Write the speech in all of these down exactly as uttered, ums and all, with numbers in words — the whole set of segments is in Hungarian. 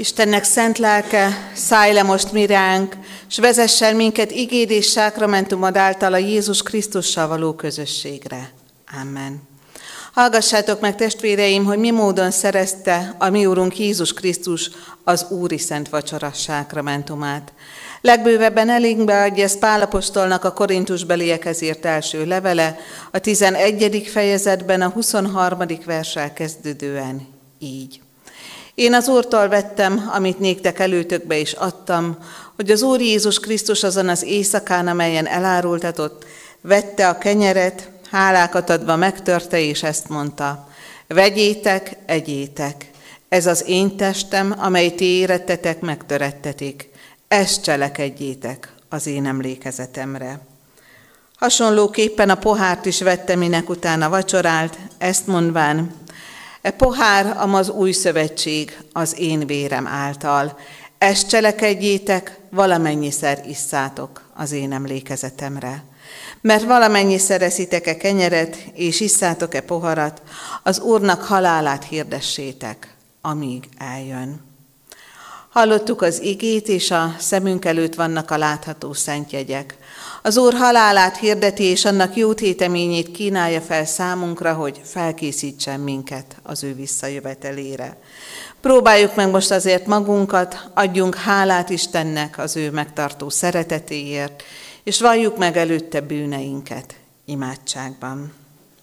Istennek szent lelke, szállj le most mi ránk, s vezessen minket igéd és sákramentumod által a Jézus Krisztussal való közösségre. Amen. Hallgassátok meg, testvéreim, hogy mi módon szerezte a mi Úrunk Jézus Krisztus az Úri Szent Vacsora sákramentumát. Legbővebben elénkbe adja ezt Pál apostolnak a korintusbeliekhez írt első levele, a tizenegyedik fejezetben a huszonharmadik verssel kezdődően így. Én az Úrtól vettem, amit néktek előtökbe is adtam, hogy az Úr Jézus Krisztus azon az éjszakán, amelyen elárultatott, vette a kenyeret, hálákat adva megtörte, és ezt mondta: vegyétek, egyétek, ez az én testem, amely ti érettetek, megtörettetik. Ezt cselekedjétek az én emlékezetemre. Hasonlóképpen a pohárt is vette, minek utána vacsorált, ezt mondván: e pohár az új szövetség az én vérem által. Ezt cselekedjétek, valamennyiszer isszátok az én emlékezetemre. Mert valamennyiszer eszitek-e kenyeret, és isszátok-e poharat, az Úrnak halálát hirdessétek, amíg eljön. Hallottuk az igét, és a szemünk előtt vannak a látható szentjegyek. Az Úr halálát hirdeti, és annak jó téteményét kínálja fel számunkra, hogy felkészítsen minket az ő visszajövetelére. Próbáljuk meg most azért magunkat, adjunk hálát Istennek az ő megtartó szeretetéért, és valljuk meg előtte bűneinket imádságban.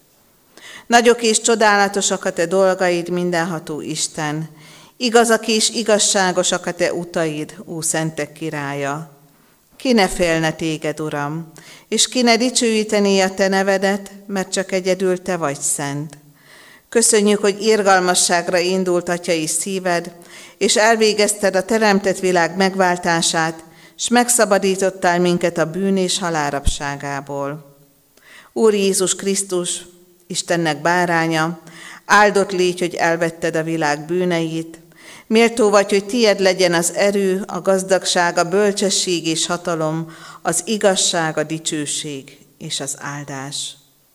Nagyok és csodálatosak a te dolgaid, mindenható Isten, igazak és igazságosak a te utaid, ó szentek királya. Ki ne félne téged, Uram, és ki ne dicsőítené a te nevedet, mert csak egyedül te vagy szent. Köszönjük, hogy irgalmasságra indult atyai szíved, és elvégezted a teremtett világ megváltását, s megszabadítottál minket a bűn és halál rabságából. Úr Jézus Krisztus, Istennek báránya, áldott légy, hogy elvetted a világ bűneit, méltó vagy, hogy tied legyen az erő, a gazdagság, a bölcsesség és hatalom, az igazság, a dicsőség és az áldás.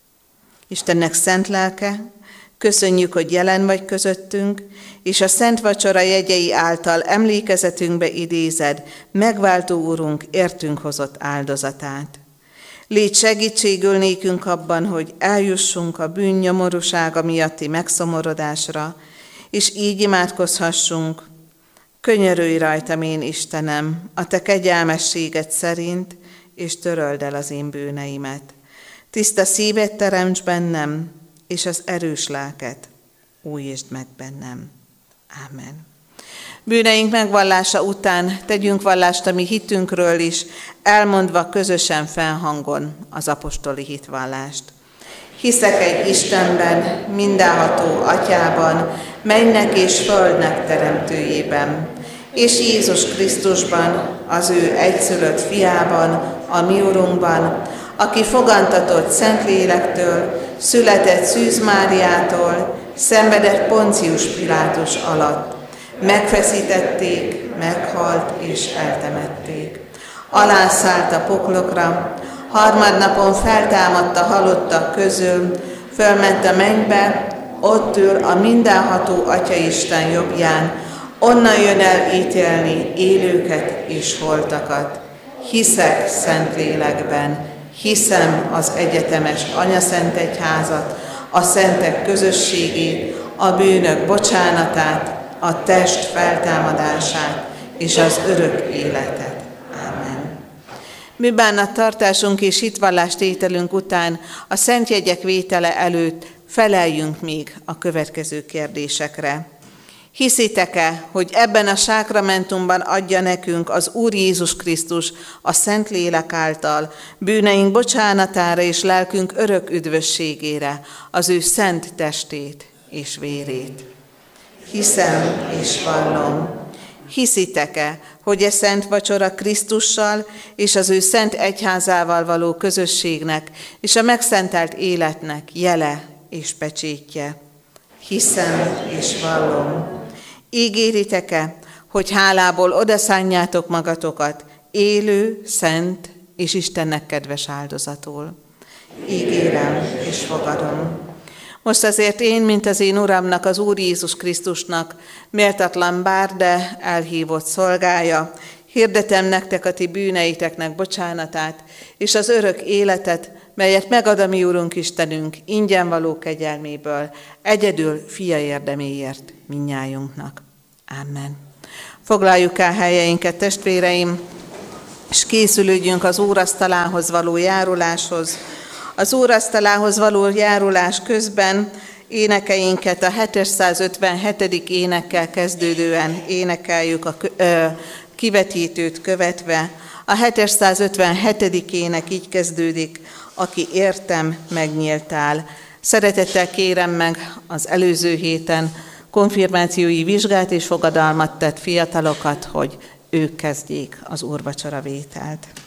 Istennek szent lelke, köszönjük, hogy jelen vagy közöttünk, és a Szent Vacsora jegyei által emlékezetünkbe idézed megváltó Úrunk értünk hozott áldozatát. Légy segítségül nékünk abban, hogy eljussunk a bűn nyomorúsága miatti megszomorodásra, és így imádkozhassunk: könyörülj rajtam, én Istenem, a te kegyelmességed szerint, és töröld el az én bűneimet. Tiszta szívet teremts bennem, és az erős lelket újítsd meg bennem. Ámen. Bűneink megvallása után tegyünk vallást a mi hitünkről is, elmondva közösen felhangon az apostoli hitvallást. Hiszek egy Istenben, mindenható Atyában, mennek és földnek teremtőjében, és Jézus Krisztusban, az ő egyszülött fiában, a mi Urunkban, aki fogantatott Szentlélektől, született Szűz Máriától, szenvedett Poncius Pilátus alatt. Megfeszítették, meghalt és eltemették. Alászállt a poklokra, harmadnapon feltámadt a halottak közül, fölment a mennybe, ott ül a mindenható Atyaisten jobbján, onnan jön el ítélni élőket és holtakat. Hiszek Szentlélekben, hiszem az egyetemes Anyaszentegyházat, a szentek közösségét, a bűnök bocsánatát, a test feltámadását és az örök életet. Amen. Bűnbánattartásunk és hitvallástételünk után a szentjegyek vétele előtt feleljünk még a következő kérdésekre. Hiszitek-e, hogy ebben a sákramentumban adja nekünk az Úr Jézus Krisztus a Szentlélek által bűneink bocsánatára és lelkünk örök üdvösségére az ő szent testét és vérét? Hiszem és vallom. Hiszitek-e, hogy e szent vacsora Krisztussal és az ő szent egyházával való közösségnek és a megszentelt életnek jele és pecsétje? Hiszem és vallom. Ígéritek-e, hogy hálából odaszánjátok magatokat élő, szent és Istennek kedves áldozatul? Ígérem és fogadom. Most azért én, mint az én Uramnak, az Úr Jézus Krisztusnak, méltatlan bár, de elhívott szolgája, hirdetem nektek a ti bűneiteknek bocsánatát, és az örök életet, melyet megad a mi Urunk Istenünk, ingyen való kegyelméből, egyedül fia érdeméért mindnyájunknak. Amen. Foglaljuk el helyeinket, testvéreim, és készülődjünk az úrasztalához való járuláshoz. Az úrasztalához való járulás közben énekeinket a hétszázötvenhetedik énekkel kezdődően énekeljük a ö, kivetítőt követve. A hétszázötvenhetedik ének így kezdődik: aki értem, megnyíltál. Szeretettel kérem meg az előző héten konfirmációi vizsgát és fogadalmat tett fiatalokat, hogy ők kezdjék az úrvacsora vételt.